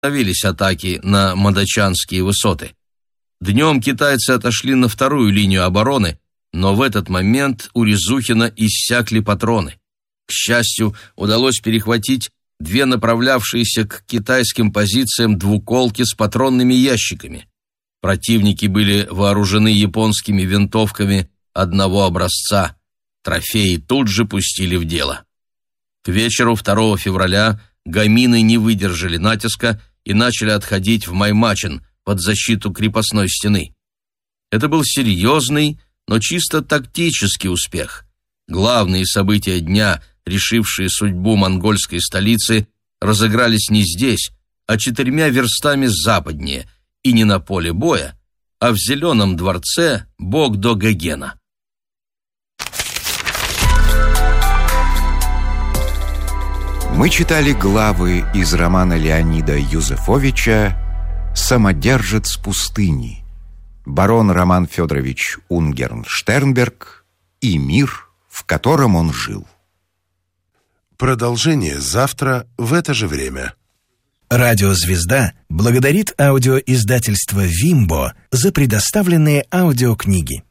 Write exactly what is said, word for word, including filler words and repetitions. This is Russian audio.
возобновились атаки на Мадачанские высоты. Днем китайцы отошли на вторую линию обороны, но в этот момент у Резухина иссякли патроны. К счастью, удалось перехватить две направлявшиеся к китайским позициям двуколки с патронными ящиками. Противники были вооружены японскими винтовками одного образца. Трофеи тут же пустили в дело. К вечеру второго февраля гамины не выдержали натиска и начали отходить в Маймачин под защиту крепостной стены. Это был серьезный, но чисто тактический успех. Главные события дня, решившие судьбу монгольской столицы, разыгрались не здесь, а четырьмя верстами западнее, и не на поле боя, а в Зеленом дворце Богдо-Гогена. Мы читали главы из романа Леонида Юзефовича «Самодержец пустыни», барон Роман Федорович Унгерн-Штернберг и мир, в котором он жил. Продолжение завтра в это же время. Радио «Звезда» благодарит аудиоиздательство «Вимбо» за предоставленные аудиокниги.